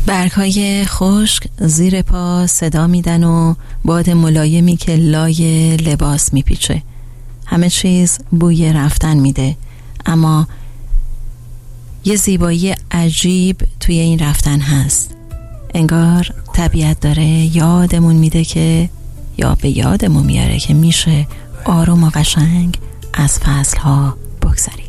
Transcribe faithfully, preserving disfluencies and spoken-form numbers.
برگ‌های خشک زیر پا صدا میدن و باد ملایمی که لای لباس میپیچه. همه چیز بوی رفتن میده، اما یه زیبایی عجیب توی این رفتن هست. انگار طبیعت داره یادمون میده که یا به یادمون میاره که میشه آروم و قشنگ از فصلها بگذریم.